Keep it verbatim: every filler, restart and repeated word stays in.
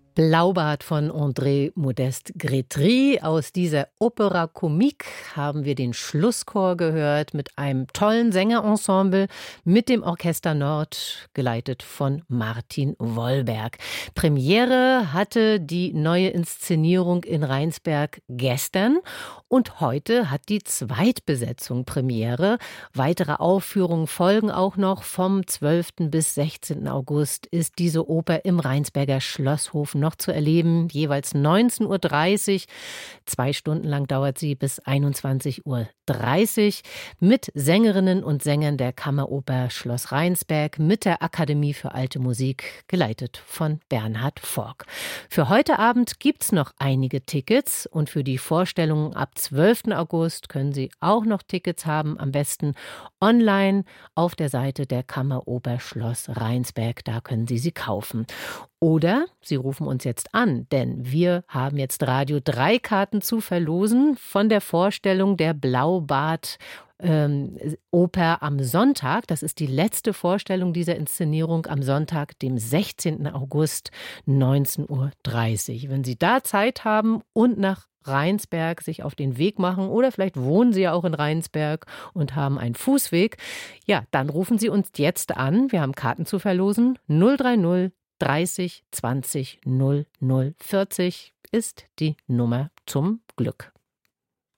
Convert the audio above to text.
Blaubart von André Modeste Grétry. Aus dieser Opera Comique haben wir den Schlusschor gehört mit einem tollen Sängerensemble mit dem Orchester Nord, geleitet von Martin Wollberg. Premiere hatte die neue Inszenierung in Rheinsberg gestern und heute hat die Zweitbesetzung Premiere. Weitere Aufführungen folgen auch noch. Vom zwölften bis sechzehnten August ist diese Oper im Rheinsberger Schlosshof noch zu erleben, jeweils neunzehn Uhr dreißig. Zwei Stunden lang dauert sie bis einundzwanzig Uhr dreißig mit Sängerinnen und Sängern der Kammeroper Schloss Rheinsberg mit der Akademie für Alte Musik, geleitet von Bernhard Fork. Für heute Abend gibt's noch einige Tickets und für die Vorstellungen ab zwölften August können Sie auch noch Tickets haben, am besten online auf der Seite der Kammeroper Schloss Rheinsberg, da können Sie sie kaufen. Oder Sie rufen uns jetzt an, denn wir haben jetzt Radio drei Karten zu verlosen von der Vorstellung der Blaubart ähm, Oper am Sonntag. Das ist die letzte Vorstellung dieser Inszenierung am Sonntag, dem sechzehnten August, neunzehn Uhr dreißig. Wenn Sie da Zeit haben und nach Rheinsberg sich auf den Weg machen oder vielleicht wohnen Sie ja auch in Rheinsberg und haben einen Fußweg, ja, dann rufen Sie uns jetzt an. Wir haben Karten zu verlosen. null drei null dreißig zwanzig null null vierzig ist die Nummer zum Glück.